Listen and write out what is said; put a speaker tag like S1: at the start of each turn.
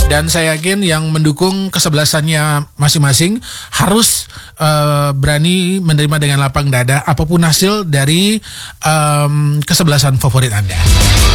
S1: Dan saya yakin yang mendukung kesebelasannya masing-masing harus berani menerima dengan lapang dada apapun hasil dari kesebelasan favorit Anda.